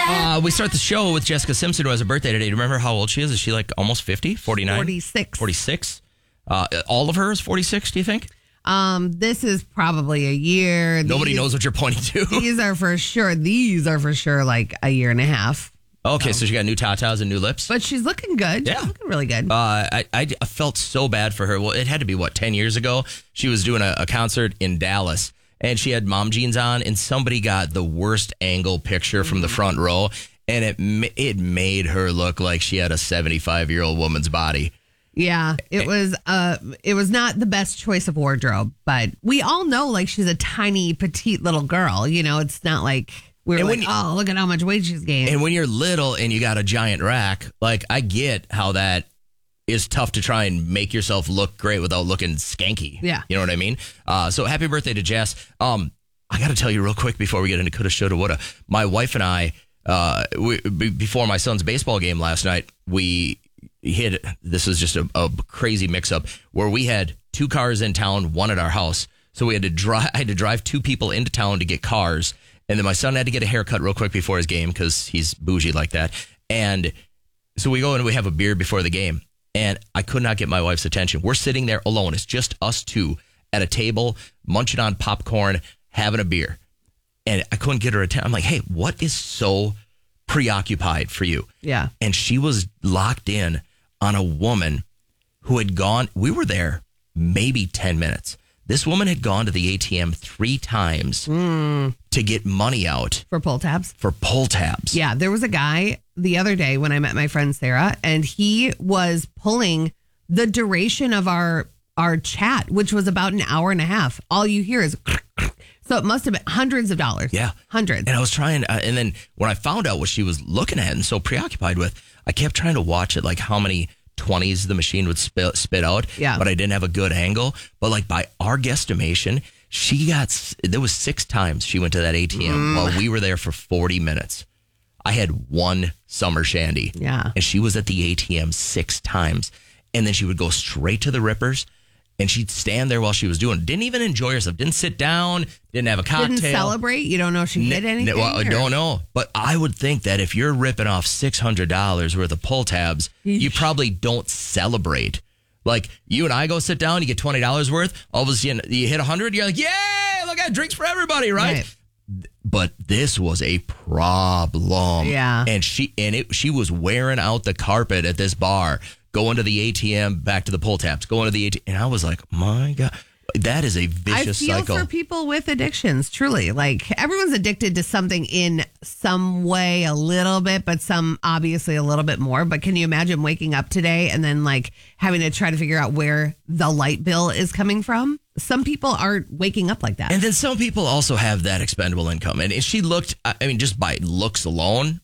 We start the show with Jessica Simpson, who has a birthday today. Do you remember how old she is? Is she like almost 50? 49? 46. 46? All of her is 46, do you think? This is probably a year. Nobody knows what you're pointing to. These are for sure like a year and a half. Okay, so she got new tatas and new lips. But she's looking good. Yeah. She's looking really good. I felt so bad for her. Well, it had to be, 10 years ago? She was doing a concert in Dallas, and she had mom jeans on, and somebody got the worst angle picture from the front row, and it made her look like she had a 75-year-old woman's body. Yeah, it was not the best choice of wardrobe, but we all know like she's a tiny, petite little girl. You know, it's not like we're like, oh, look at how much weight she's gained. And when you're little and you got a giant rack, like I get how that is tough to try and make yourself look great without looking skanky. Yeah. You know what I mean? So happy birthday to Jess. I got to tell you real quick before we get into coulda, shoulda, woulda. My wife and I, before my son's baseball game last night, this was just a crazy mix-up where we had two cars in town, one at our house. So I had to drive two people into town to get cars. And then my son had to get a haircut real quick before his game because he's bougie like that. And so we go and we have a beer before the game. And I could not get my wife's attention. We're sitting there alone. It's just us two at a table, munching on popcorn, having a beer. And I couldn't get her attention. I'm like, hey, what is so preoccupied for you? Yeah. And she was locked in on a woman who had gone. We were there maybe 10 minutes. This woman had gone to the ATM 3 times to get money out. For pull tabs? For pull tabs. Yeah, there was a guy the other day when I met my friend Sarah, and he was pulling the duration of our chat, which was about an hour and a half. All you hear is... So it must have been hundreds of dollars. Yeah. Hundreds. And I was trying, and then when I found out what she was looking at and so preoccupied with, I kept trying to watch it, like how many 20s the machine would spit out. Yeah. But I didn't have a good angle. But like by our guesstimation, there was 6 times she went to that ATM while we were there for 40 minutes. I had one summer shandy. Yeah. And she was at the ATM 6 times. And then she would go straight to the Rippers. And she'd stand there while she was doing it. Didn't even enjoy herself. Didn't sit down. Didn't have a cocktail. Didn't celebrate? You don't know if she did anything? Well, I don't know. But I would think that if you're ripping off $600 worth of pull tabs, you probably don't celebrate. Like, you and I go sit down, you get $20 worth. All of a sudden, you hit 100, you're like, yay, look at drinks for everybody, right? But this was a problem. Yeah. And she was wearing out the carpet at this bar. Going to the ATM, back to the pull tabs, going to the ATM. And I was like, my God, that is a vicious cycle. I feel for people with addictions, truly. Like, everyone's addicted to something in some way a little bit, but some obviously a little bit more. But can you imagine waking up today and then like having to try to figure out where the light bill is coming from? Some people are waking up like that. And then some people also have that expendable income. And she looked, I mean, just by looks alone,